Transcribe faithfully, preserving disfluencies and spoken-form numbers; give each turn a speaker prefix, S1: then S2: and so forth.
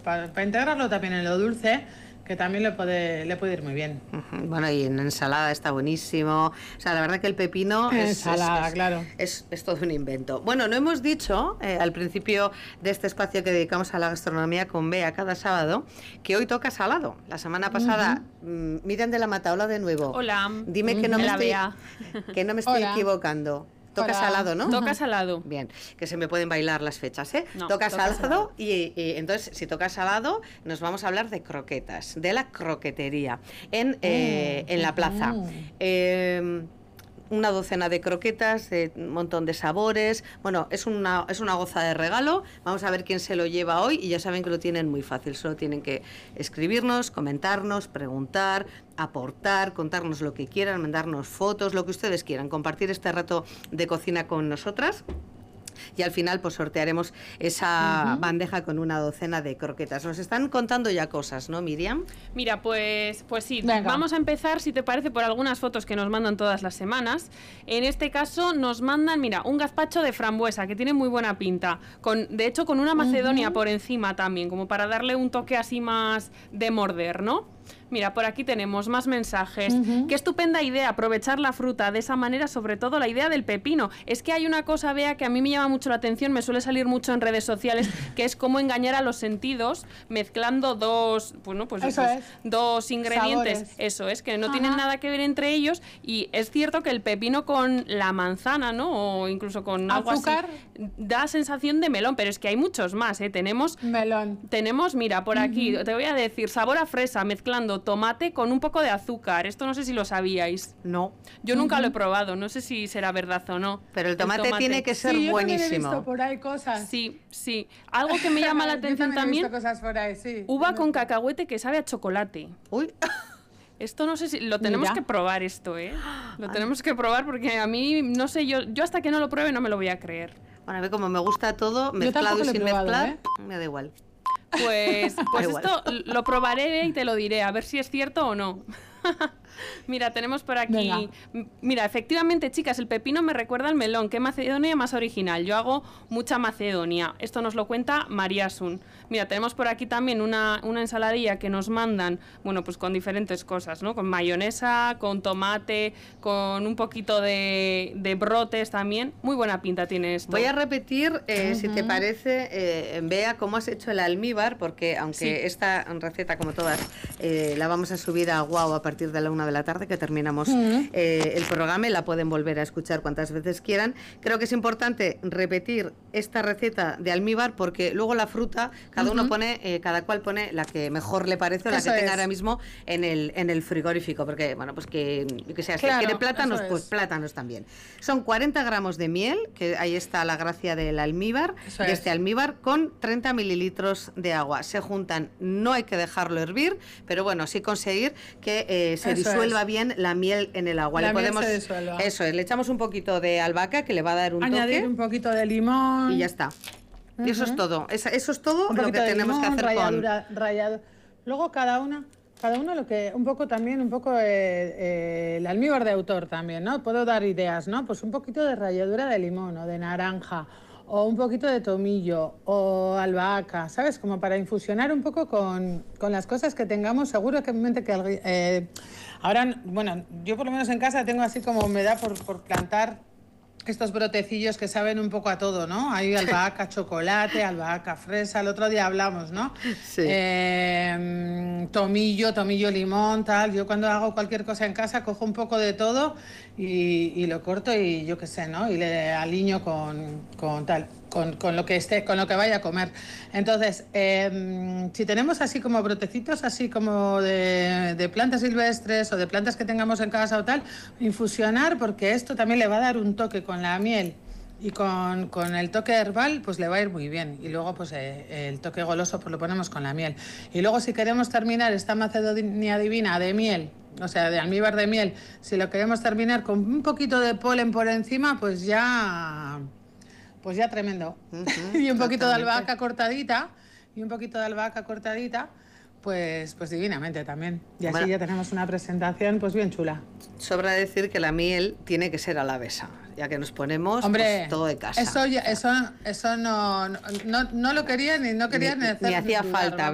S1: para pa integrarlo también en lo dulce, que también le puede, le puede ir muy bien.
S2: Uh-huh. Bueno, y en ensalada está buenísimo. O sea, la verdad que el pepino es,
S1: ensalada,
S2: es, es,
S1: claro.
S2: es, es todo un invento. Bueno, no hemos dicho eh, al principio de este espacio que dedicamos a la gastronomía con Bea cada sábado, que hoy toca salado. La semana pasada, uh-huh. mmm, Miriam de la Mata, hola de nuevo.
S3: Hola.
S2: Dime uh-huh. que no me estoy, que no me estoy equivocando. Toca Hola. salado, ¿no?
S3: Toca salado.
S2: Bien, que se me pueden bailar las fechas, ¿eh?
S3: No,
S2: toca, toca salado, salado. Y, y entonces, si toca salado, nos vamos a hablar de croquetas, de la croquetería en, eh, mm, en la plaza. Mm. Eh, una docena de croquetas, de un montón de sabores. Bueno, es una, es una goza de regalo. Vamos a ver quién se lo lleva hoy y ya saben que lo tienen muy fácil. Solo tienen que escribirnos, comentarnos, preguntar, aportar, contarnos lo que quieran, mandarnos fotos, lo que ustedes quieran, compartir este rato de cocina con nosotras. Y al final pues sortearemos esa uh-huh. bandeja con una docena de croquetas. Nos están contando ya cosas, ¿no, Miriam?
S3: Mira, pues, pues sí, Venga. Vamos a empezar, si te parece, por algunas fotos que nos mandan todas las semanas. En este caso nos mandan, mira, un gazpacho de frambuesa que tiene muy buena pinta, con, de hecho con una macedonia uh-huh. por encima también, como para darle un toque así más de morder, ¿no? Mira, por aquí tenemos más mensajes. Uh-huh. Qué estupenda idea, aprovechar la fruta de esa manera, sobre todo la idea del pepino. Es que hay una cosa, Bea, que a mí me llama mucho la atención, me suele salir mucho en redes sociales, que es cómo engañar a los sentidos mezclando dos, bueno, pues,
S1: Eso
S3: pues,
S1: es.
S3: dos ingredientes. Sabores. Eso es, que no Ajá. tienen nada que ver entre ellos. Y es cierto que el pepino con la manzana, ¿no? O incluso con algo
S1: azúcar
S3: así, da sensación de melón, pero es que hay muchos más, ¿eh? Tenemos,
S1: melón.
S3: Tenemos, mira, por aquí, uh-huh. te voy a decir, sabor a fresa, mezclando tomate con un poco de azúcar. Esto no sé si lo sabíais.
S2: No.
S3: Yo nunca uh-huh. lo he probado, no sé si será verdad o no.
S2: Pero el tomate, el tomate. tiene que ser
S1: sí,
S2: buenísimo.
S1: Yo también he visto por ahí cosas.
S3: Sí, sí. Algo que me llama la atención
S1: yo
S3: también.
S1: He visto cosas por ahí, sí.
S3: Uva con cacahuete que sabe a chocolate.
S2: Uy.
S3: Esto no sé si lo tenemos Mira. que probar esto, ¿eh? Lo tenemos que probar porque a mí no sé, yo yo hasta que no lo pruebe no me lo voy a creer.
S2: Bueno, a ver, como me gusta todo mezclado y sin probado, mezclar, ¿eh? Me da igual.
S3: Pues, pues esto lo probaré y te lo diré, a ver si es cierto o no. Mira, tenemos por aquí... Venga. Mira, efectivamente, chicas, el pepino me recuerda al melón. ¿Qué Macedonia más original? Yo hago mucha Macedonia. Esto nos lo cuenta María Sun. Mira, tenemos por aquí también una, una ensaladilla que nos mandan, bueno, pues con diferentes cosas, ¿no? Con mayonesa, con tomate, con un poquito de, de brotes también. Muy buena pinta tiene esto.
S2: Voy a repetir, eh, uh-huh. si te parece, eh, Bea, cómo has hecho el almíbar, porque aunque sí. esta receta, como todas, eh, la vamos a subir a Guau a partir de la una de la tarde, que terminamos uh-huh. eh, el programa, y la pueden volver a escuchar cuantas veces quieran. Creo que es importante repetir esta receta de almíbar, porque luego la fruta, cada uh-huh. uno pone, eh, cada cual pone la que mejor le parece o la eso que tenga es. ahora mismo en el, en el frigorífico, porque, bueno, pues que, que sea, claro, si quiere plátanos, pues plátanos también. Son cuarenta gramos de miel, que ahí está la gracia del almíbar, eso de es. este almíbar, con treinta mililitros de agua. Se juntan, no hay que dejarlo hervir, pero bueno, sí conseguir que eh, se eso disuelva es. bien la miel en el agua.
S1: La
S2: le
S1: miel
S2: podemos,
S1: se disuelva.
S2: Eso es, le echamos un poquito de albahaca, que le va a dar un
S1: Añadir
S2: toque.
S1: un poquito de limón.
S2: Y ya está. Uh-huh. Y eso es todo. Eso, eso es todo
S1: un
S2: lo que tenemos
S1: limón,
S2: que hacer
S1: ralladura,
S2: con...
S1: Rallado. Luego cada una... Cada uno lo que, un poco también, un poco eh, eh, el almíbar de autor también, ¿no? Puedo dar ideas, ¿no? Pues un poquito de ralladura de limón o de naranja, o un poquito de tomillo, o albahaca, ¿sabes? Como para infusionar un poco con, con las cosas que tengamos. Seguro que, que eh, ahora, bueno, yo por lo menos en casa tengo así como me da por, por plantar estos brotecillos que saben un poco a todo, ¿no? Hay albahaca, chocolate, albahaca, fresa, el otro día hablamos, ¿no?
S2: Sí.
S1: Eh, tomillo, tomillo, limón, tal. Yo cuando hago cualquier cosa en casa cojo un poco de todo y, y lo corto y yo qué sé, ¿no? Y le aliño con, con tal, con, con lo que esté, con lo que vaya a comer. Entonces, eh, si tenemos así como brotecitos, así como de, de plantas silvestres o de plantas que tengamos en casa o tal, infusionar, porque esto también le va a dar un toque con la miel y con, con el toque herbal, pues le va a ir muy bien. Y luego pues eh, el toque goloso pues lo ponemos con la miel. Y luego si queremos terminar esta Macedonia divina de miel, o sea, de almíbar de miel, si lo queremos terminar con un poquito de polen por encima, pues ya... Pues ya tremendo. Uh-huh, y un poquito de albahaca cortadita, y un poquito de albahaca cortadita, pues, pues divinamente también. Y así bueno, ya tenemos una presentación pues bien chula.
S2: Sobra decir que la miel tiene que ser alavesa, ya que nos ponemos
S1: Hombre,
S2: pues, todo de casa.
S1: Eso, ya, eso, eso no, no, no lo quería ni no quería
S2: ni,
S1: ni hacer
S2: ni hacía falta.